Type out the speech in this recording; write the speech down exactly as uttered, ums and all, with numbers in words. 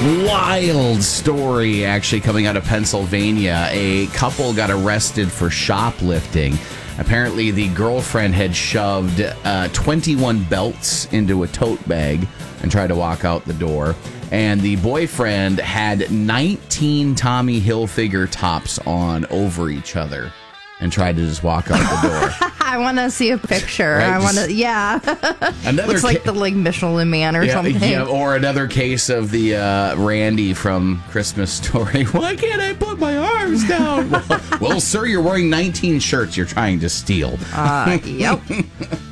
Wild story actually coming out of Pennsylvania. A couple got arrested for shoplifting. Apparently, the girlfriend had shoved uh, twenty-one belts into a tote bag and tried to walk out the door. And the boyfriend had nineteen Tommy Hilfiger tops on over each other and tried to just walk out the door. I want to see a picture. Right? I want to, yeah. Another Looks like ca- the like Michelin Man or yeah, something. Yeah, or another case of the uh, Randy from Christmas Story. Why can't I put my arms down? well, well, sir, you're wearing nineteen shirts you're trying to steal. Uh, yep.